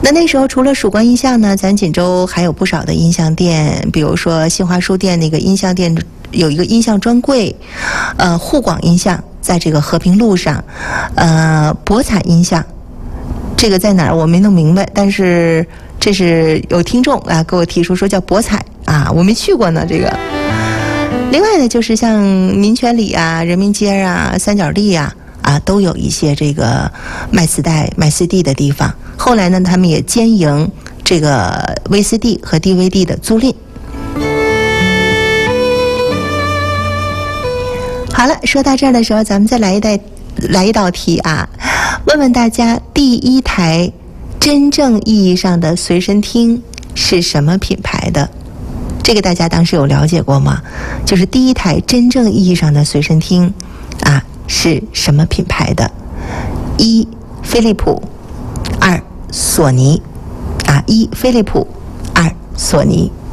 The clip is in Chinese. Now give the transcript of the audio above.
那时候除了曙光音像呢，咱锦州还有不少的音像店，比如说新华书店那个音像店有一个音像专柜，沪广音像在这个和平路上，博彩音像，这个在哪儿我没弄明白，但是这是有听众啊给我提出说叫博彩啊，我没去过呢这个。另外呢，就是像民权里啊、人民街啊、三角地啊，都有一些这个卖磁带、卖 CD 的地方。后来呢，他们也兼营这个 VCD 和 DVD 的租赁。好了，说到这儿的时候，咱们再来一道题啊，问问大家，第一台真正意义上的随身听是什么品牌的？这个大家当时有了解过吗？就是第一台真正意义上的随身听啊是什么品牌的？一飞利浦，二索尼，一飞利浦，二索尼。